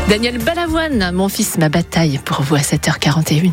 Daniel Balavoine, mon fils, ma bataille pour vous à 7h41.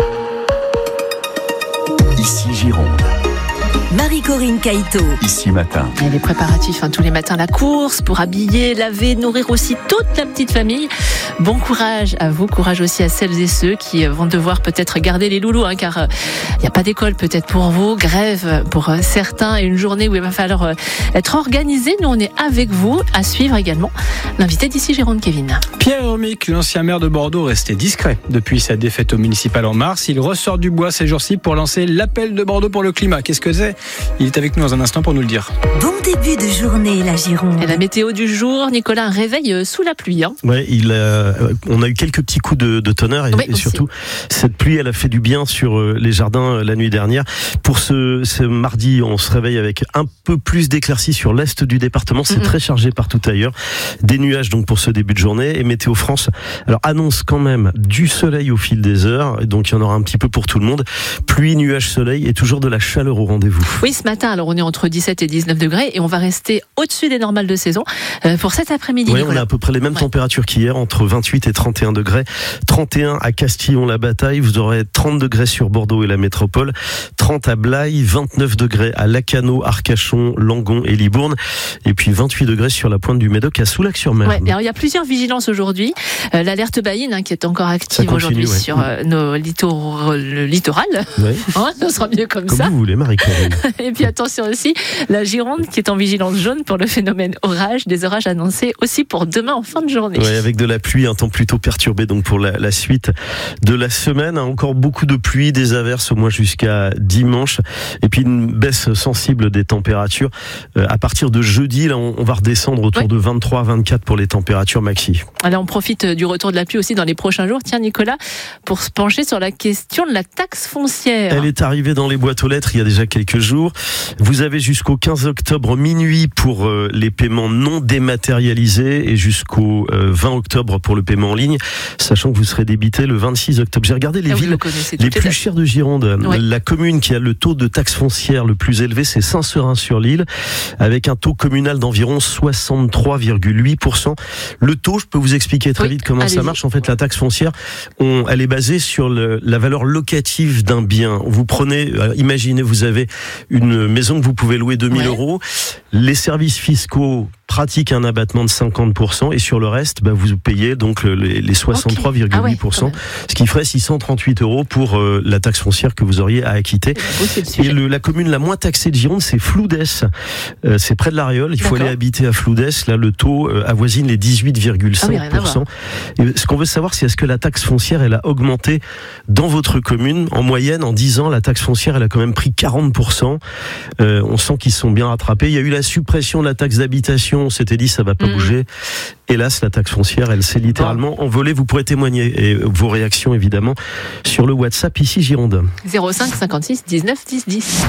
Ici Gironde. Marie-Corinne Caïto. Ici Matin. Et les préparatifs, tous les matins, la course pour habiller, laver, nourrir aussi toute la petite famille. Bon courage à vous, courage aussi à celles et ceux qui vont devoir peut-être garder les loulous, car il n'y a pas d'école peut-être pour vous, grève pour certains et une journée où il va falloir être organisé. Nous, on est avec vous, à suivre également l'invité d'ici Gironde, Kevin. Pierre Hermic, l'ancien maire de Bordeaux, restait discret depuis sa défaite au municipal en mars. Il ressort du bois ces jours-ci pour lancer l'appel de Bordeaux pour le climat. Qu'est-ce que c'est ? Il est avec nous dans un instant pour nous le dire. Bon début de journée, la Gironde. Et la météo du jour, Nicolas, un réveil sous la pluie. Ouais, on a eu quelques petits coups de tonnerre et surtout cette pluie, elle a fait du bien sur les jardins la nuit dernière. Pour ce mardi, on se réveille avec un peu plus d'éclaircies sur l'est du département. C'est très chargé partout ailleurs. Des nuages donc pour ce début de journée. Et Météo France, alors annonce quand même du soleil au fil des heures. Donc il y en aura un petit peu pour tout le monde. Pluie, nuages, soleil et toujours de la chaleur au rendez-vous. Oui, ce matin, alors on est entre 17 et 19 degrés et on va rester au-dessus des normales de saison pour cet après-midi. Oui, on a à peu près les mêmes températures qu'hier, entre 28 et 31 degrés. 31 à Castillon-la-Bataille, vous aurez 30 degrés sur Bordeaux et la métropole, 30 à Blaye, 29 degrés à Lacanau, Arcachon, Langon et Libourne, et puis 28 degrés sur la pointe du Médoc à Soulac-sur-Mer. Ouais, alors il y a plusieurs vigilances aujourd'hui. L'alerte Baïne qui est encore active aujourd'hui sur le littoral. Ouais. Ça sera mieux comme ça. Comme vous voulez, Marie-Corinne. Et puis attention aussi, la Gironde qui est en vigilance jaune pour le phénomène orage. Des orages annoncés aussi pour demain en fin de journée. Oui, avec de la pluie, un temps plutôt perturbé donc pour la suite de la semaine. Encore beaucoup de pluie, des averses au moins jusqu'à dimanche. Et puis une baisse sensible des températures. À partir de jeudi, là, on va redescendre autour de 23-24 pour les températures maxi. Alors on profite du retour de la pluie aussi dans les prochains jours. Tiens Nicolas, pour se pencher sur la question de la taxe foncière. Elle est arrivée dans les boîtes aux lettres il y a déjà quelques jours. Vous avez jusqu'au 15 octobre minuit pour les paiements non dématérialisés et jusqu'au 20 octobre pour le paiement en ligne, sachant que vous serez débité le 26 octobre. J'ai regardé les villes les plus chères de Gironde. Ouais. La commune qui a le taux de taxe foncière le plus élevé, c'est Saint-Seurin-sur-l'Île, avec un taux communal d'environ 63,8%. Le taux, je peux vous expliquer très vite comment ça marche. En fait, la taxe foncière, elle est basée sur la valeur locative d'un bien. Vous prenez, imaginez, vous avez une maison que vous pouvez louer 2000 euros. Les services fiscaux pratiquent un abattement de 50% et sur le reste, vous payez donc les 63,8%, ce qui ferait 638 euros pour la taxe foncière que vous auriez à acquitter. Et la commune la moins taxée de Gironde, c'est Floudès. C'est près de l'Aréole. Il faut aller habiter à Floudès. Là, le taux avoisine les 18,5%. Et ce qu'on veut savoir, c'est est-ce que la taxe foncière, elle a augmenté dans votre commune. En moyenne, en 10 ans, la taxe foncière, elle a quand même pris 40%. On sent qu'ils sont bien rattrapés. Il y a eu la suppression de la taxe d'habitation. On s'était dit, ça va pas bouger. Hélas, la taxe foncière, elle s'est littéralement envolée. Vous pourrez témoigner et vos réactions, évidemment, sur le WhatsApp ici Gironde. 05 56 19 10 10.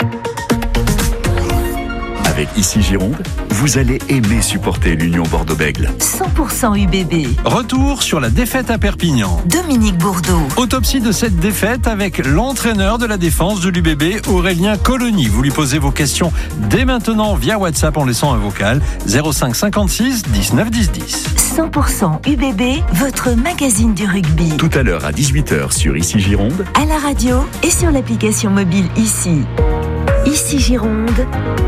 Avec Ici Gironde, vous allez aimer supporter l'Union Bordeaux-Bègles. 100% UBB. Retour sur la défaite à Perpignan. Dominique Bourdeau. Autopsie de cette défaite avec l'entraîneur de la défense de l'UBB, Aurélien Colony. Vous lui posez vos questions dès maintenant via WhatsApp en laissant un vocal 05 56 19 10 10. 100% UBB, votre magazine du rugby. Tout à l'heure à 18h sur Ici Gironde, à la radio et sur l'application mobile Ici. Ici Gironde.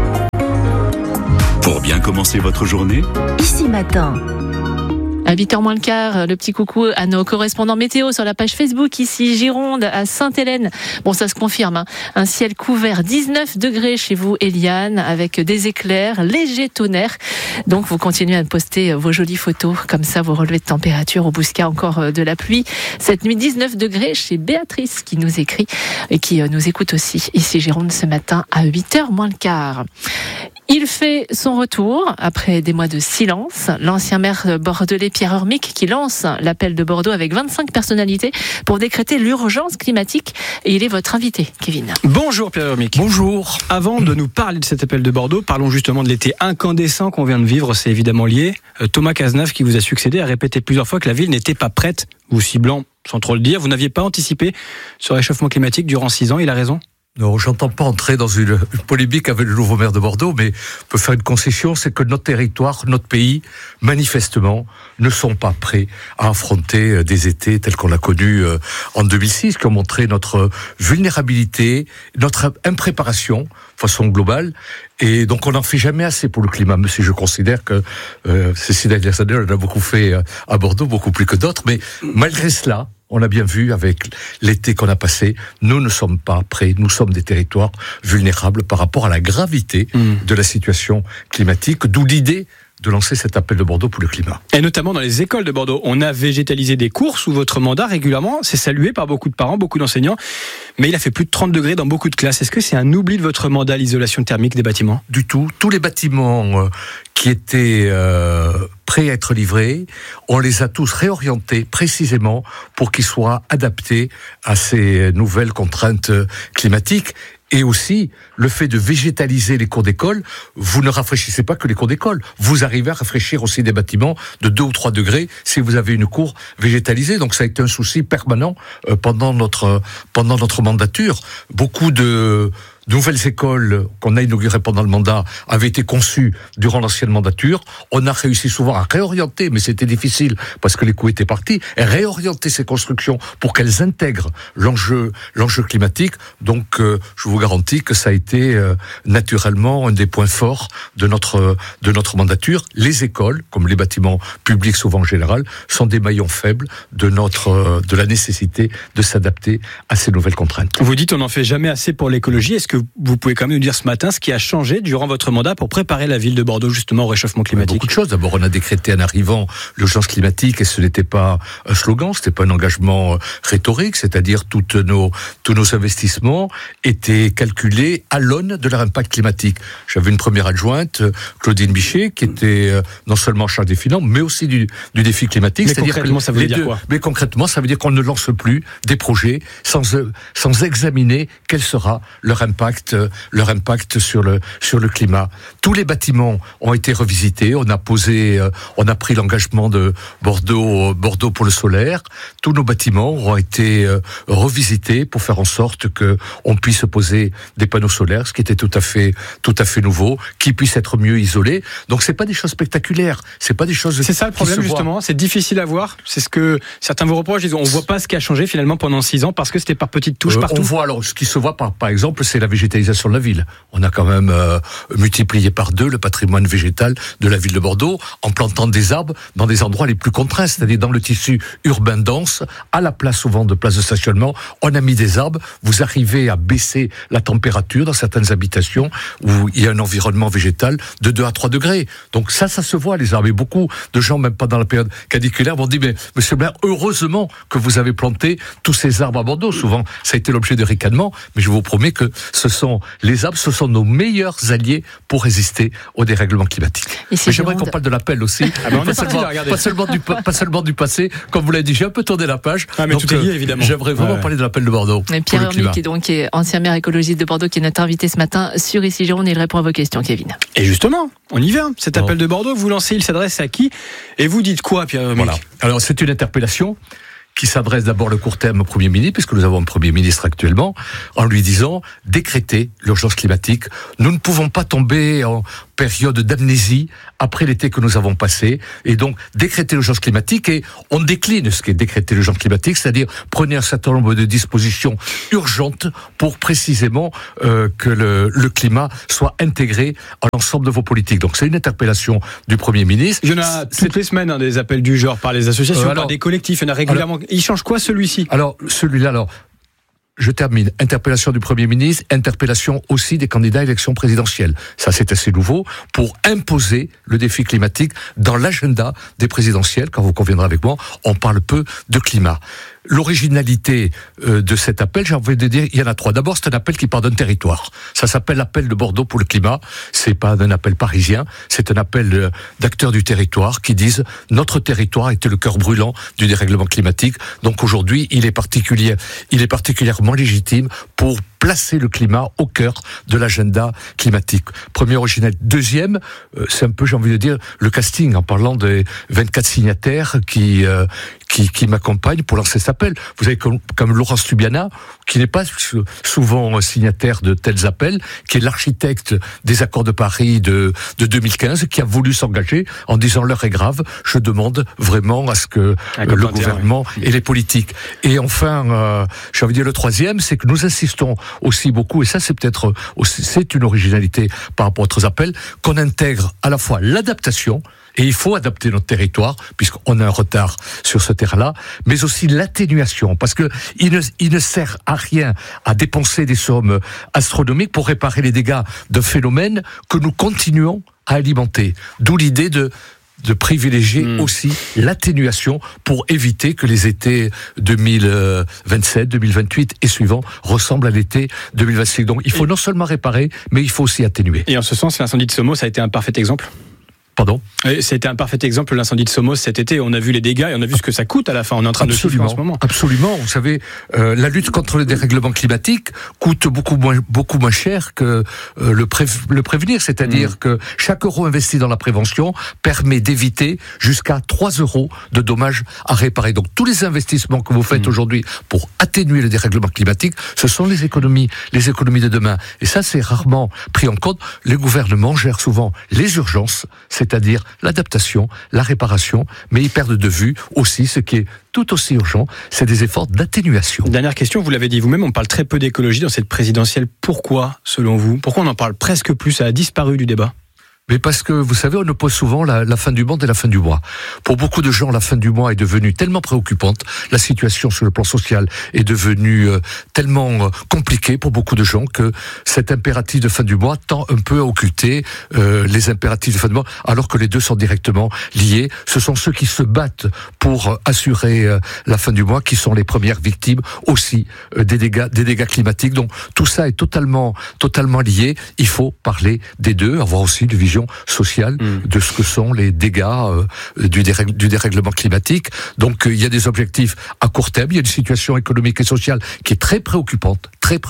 Pour bien commencer votre journée, Ici Matin. À 8h moins le quart, le petit coucou à nos correspondants météo sur la page Facebook ici Gironde à Sainte-Hélène. Bon, ça se confirme, un ciel couvert, 19 degrés chez vous Eliane, avec des éclairs, léger tonnerre. Donc vous continuez à poster vos jolies photos, comme ça vos relevés de température au Bouscat, encore de la pluie. Cette nuit 19 degrés chez Béatrice qui nous écrit et qui nous écoute aussi ici Gironde ce matin à 8h moins le quart. Il fait son retour après des mois de silence. L'ancien maire bordelais Pierre Hermic qui lance l'appel de Bordeaux avec 25 personnalités pour décréter l'urgence climatique. Et il est votre invité, Kevin. Bonjour Pierre Hermic. Bonjour. Avant de nous parler de cet appel de Bordeaux, parlons justement de l'été incandescent qu'on vient de vivre. C'est évidemment lié. Thomas Cazenave, qui vous a succédé, a répété plusieurs fois que la ville n'était pas prête, vous ciblant sans trop le dire. Vous n'aviez pas anticipé ce réchauffement climatique durant 6 ans, il a raison ? Non, j'entends pas entrer dans une polémique avec le nouveau maire de Bordeaux, mais on peut faire une concession, c'est que notre territoire, notre pays, manifestement, ne sont pas prêts à affronter des étés tels qu'on l'a connus en 2006, qui ont montré notre vulnérabilité, notre impréparation, de façon globale. Et donc, on n'en fait jamais assez pour le climat, même si je considère que ces 6 dernières années, on en a beaucoup fait à Bordeaux, beaucoup plus que d'autres. Mais malgré cela, on a bien vu avec l'été qu'on a passé, nous ne sommes pas prêts, nous sommes des territoires vulnérables par rapport à la gravité de la situation climatique, d'où l'idée de lancer cet appel de Bordeaux pour le climat. Et notamment dans les écoles de Bordeaux. On a végétalisé des cours sous votre mandat régulièrement. C'est salué par beaucoup de parents, beaucoup d'enseignants. Mais il a fait plus de 30 degrés dans beaucoup de classes. Est-ce que c'est un oubli de votre mandat, l'isolation thermique des bâtiments ? Du tout. Tous les bâtiments qui étaient prêts à être livrés, on les a tous réorientés précisément pour qu'ils soient adaptés à ces nouvelles contraintes climatiques. Et aussi, le fait de végétaliser les cours d'école, vous ne rafraîchissez pas que les cours d'école. Vous arrivez à rafraîchir aussi des bâtiments de 2 ou 3 degrés si vous avez une cour végétalisée. Donc ça a été un souci permanent pendant notre mandature. Beaucoup de nouvelles écoles qu'on a inaugurées pendant le mandat avaient été conçues durant l'ancienne mandature. On a réussi souvent à réorienter, mais c'était difficile parce que les coûts étaient partis, et réorienter ces constructions pour qu'elles intègrent l'enjeu climatique. Donc, je vous garantis que ça a été naturellement un des points forts de notre mandature. Les écoles, comme les bâtiments publics souvent en général, sont des maillons faibles de la nécessité de s'adapter à ces nouvelles contraintes. Vous dites on n'en fait jamais assez pour l'écologie. Est-ce que vous pouvez quand même nous dire ce matin ce qui a changé durant votre mandat pour préparer la ville de Bordeaux justement au réchauffement climatique ? Beaucoup de choses. D'abord, on a décrété en arrivant l'urgence climatique, et ce n'était pas un slogan, c'était pas un engagement rhétorique, c'est-à-dire tous nos investissements étaient calculés à l'aune de leur impact climatique. J'avais une première adjointe, Claudine Bichet, qui était non seulement en charge des finances, mais aussi du défi climatique. Mais concrètement, ça veut dire quoi ? Mais concrètement, ça veut dire qu'on ne lance plus des projets sans examiner quel sera leur impact sur le climat. Tous les bâtiments ont été revisités. On a pris l'engagement de Bordeaux pour le solaire. Tous nos bâtiments ont été revisités pour faire en sorte que on puisse poser des panneaux solaires, ce qui était tout à fait nouveau, qui puissent être mieux isolés. Donc c'est pas des choses spectaculaires, c'est pas des choses. C'est ça le problème justement. C'est difficile à voir. C'est ce que certains vous reprochent. On voit pas ce qui a changé finalement pendant 6 ans parce que c'était par petites touches partout. On voit alors ce qui se voit par exemple, c'est la végétalisation de la ville. On a quand même multiplié par 2 le patrimoine végétal de la ville de Bordeaux en plantant des arbres dans des endroits les plus contraints, c'est-à-dire dans le tissu urbain dense, à la place souvent de places de stationnement. On a mis des arbres. Vous arrivez à baisser la température dans certaines habitations où il y a un environnement végétal de 2 à 3 degrés. Donc ça se voit, les arbres. Et beaucoup de gens, même pendant la période caniculaire, m'ont dit mais monsieur le maire, heureusement que vous avez planté tous ces arbres à Bordeaux. Souvent, ça a été l'objet de ricanements, mais je vous promets que les arbres, ce sont nos meilleurs alliés pour résister au dérèglement climatique. Mais j'aimerais qu'on parle de l'appel aussi, pas seulement du passé. Comme vous l'avez dit, j'ai un peu tourné la page. Mais tout est lié, évidemment. J'aimerais vraiment parler de l'appel de Bordeaux. Et Pierre Hermy, qui est ancien maire écologiste de Bordeaux, qui est notre invité ce matin sur Ici Gironde, et il répond à vos questions, Kevin. Et justement, on y vient. Cet appel de Bordeaux, vous lancez, il s'adresse à qui ? Et vous dites quoi, Pierre Hermy ? Voilà. Alors, c'est une interpellation qui s'adresse d'abord le court terme au Premier ministre, puisque nous avons un Premier ministre actuellement, en lui disant « Décrétez l'urgence climatique. Nous ne pouvons pas tomber en période d'amnésie après l'été que nous avons passé. Et donc, décréter l'urgence climatique, et on décline ce qu'est décréter l'urgence climatique, c'est-à-dire prenez un certain nombre de dispositions urgentes pour précisément que le climat soit intégré à l'ensemble de vos politiques. » Donc, c'est une interpellation du Premier ministre. Il y en a toutes les semaines des appels du genre par les associations, par des collectifs, il y en a régulièrement. Il change quoi celui-ci ? Alors, je termine. Interpellation du Premier ministre, interpellation aussi des candidats à l'élection présidentielle. Ça, c'est assez nouveau pour imposer le défi climatique dans l'agenda des présidentielles. Quand vous conviendrez avec moi, on parle peu de climat. L'originalité de cet appel, j'ai envie de dire, il y en a 3. D'abord, c'est un appel qui part d'un territoire. Ça s'appelle l'appel de Bordeaux pour le climat. C'est pas un appel parisien, c'est un appel d'acteurs du territoire qui disent notre territoire était le cœur brûlant du dérèglement climatique. Donc aujourd'hui, il est particulièrement légitime pour placer le climat au cœur de l'agenda climatique. Premier original. Deuxième, c'est un peu, j'ai envie de dire, le casting, en parlant des 24 signataires qui m'accompagnent pour lancer cet appel. Vous avez comme Laurence Tubiana, qui n'est pas souvent signataire de tels appels, qui est l'architecte des accords de Paris de 2015, qui a voulu s'engager en disant l'heure est grave, je demande vraiment à ce que le gouvernement et les politiques. Et enfin, j'ai envie de dire le troisième, c'est que nous insistons aussi beaucoup, et ça c'est peut-être aussi, c'est une originalité par rapport à d'autres appels, qu'on intègre à la fois l'adaptation, et il faut adapter notre territoire, puisqu'on a un retard sur ce terrain-là, mais aussi l'atténuation, parce que il ne sert à rien à dépenser des sommes astronomiques pour réparer les dégâts d'un phénomène que nous continuons à alimenter. D'où l'idée de privilégier aussi l'atténuation pour éviter que les étés 2027, 2028 et suivants ressemblent à l'été 2026. Donc il faut non seulement réparer, mais il faut aussi atténuer. Et en ce sens, l'incendie de Somos, ça a été un parfait exemple. Pardon ? C'était un parfait exemple, l'incendie de Somos cet été. On a vu les dégâts et on a vu ce que ça coûte à la fin. On est en train de suivre en ce moment. Absolument. Vous savez, la lutte contre le dérèglement climatique coûte beaucoup moins cher que le prévenir. C'est-à-dire que chaque euro investi dans la prévention permet d'éviter jusqu'à 3 euros de dommages à réparer. Donc tous les investissements que vous faites aujourd'hui pour atténuer le dérèglement climatique, ce sont les économies de demain. Et ça, c'est rarement pris en compte. Les gouvernements gèrent souvent les urgences, c'est-à-dire l'adaptation, la réparation, mais ils perdent de vue aussi ce qui est tout aussi urgent, c'est des efforts d'atténuation. Dernière question, vous l'avez dit vous-même, on parle très peu d'écologie dans cette présidentielle. Pourquoi, selon vous ? Pourquoi on en parle presque plus ? Ça a disparu du débat ? Mais parce que, vous savez, on oppose souvent la fin du monde et la fin du mois. Pour beaucoup de gens, la fin du mois est devenue tellement préoccupante, la situation sur le plan social est devenue tellement compliquée pour beaucoup de gens que cet impératif de fin du mois tend un peu à occulter les impératifs de fin du mois, alors que les deux sont directement liés. Ce sont ceux qui se battent pour assurer la fin du mois qui sont les premières victimes aussi des dégâts climatiques. Donc tout ça est totalement lié. Il faut parler des deux, avoir aussi une vision sociale de ce que sont les dégâts du dérèglement climatique. Donc il y a des objectifs à court terme, il y a une situation économique et sociale qui est très préoccupante,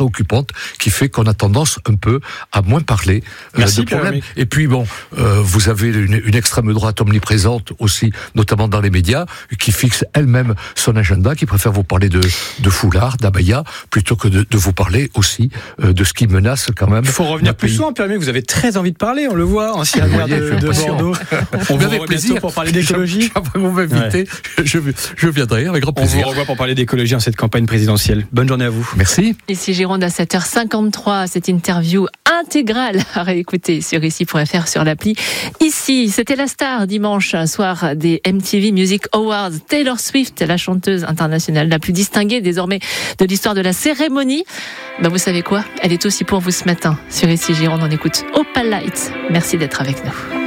qui fait qu'on a tendance un peu à moins parler de problèmes. Et puis vous avez une extrême droite omniprésente aussi, notamment dans les médias, qui fixe elle-même son agenda, qui préfère vous parler de foulard, d'abaya, plutôt que de vous parler aussi de ce qui menace quand même. Il faut revenir plus souvent, Pierre-Aimé, vous avez très envie de parler, on le voit, ancien maire de Bordeaux. On vous revoit plaisir pour parler d'écologie. Vous m'invitez, je viendrai avec grand plaisir. On vous revoit pour parler d'écologie en cette campagne présidentielle. Bonne journée à vous. Merci. Ici Gironde à 7h53, cette interview intégrale à réécouter sur ici.fr, sur l'appli. Ici, c'était la star dimanche soir des MTV Music Awards. Taylor Swift, la chanteuse internationale la plus distinguée désormais de l'histoire de la cérémonie. Vous savez quoi ? Elle est aussi pour vous ce matin sur ici Gironde. On écoute Opal Light. Merci d'être avec nous.